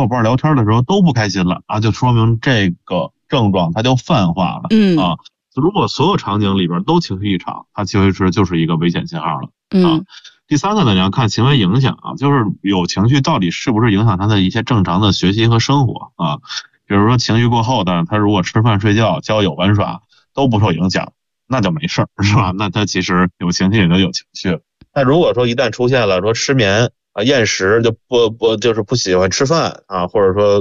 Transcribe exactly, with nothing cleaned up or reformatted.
伙伴聊天的时候都不开心了啊，就说明这个症状它就泛化了。 嗯啊，如果所有场景里边都情绪异常，它其实就是一个危险信号了。 嗯啊，第三个呢，你要看行为影响啊，就是有情绪到底是不是影响他的一些正常的学习和生活啊。比如说情绪过后的他如果吃饭睡觉交友玩耍都不受影响，那就没事儿，是吧？那他其实有情绪也就有情绪。那如果说一旦出现了说失眠啊、厌食，就不不就是不喜欢吃饭啊，或者说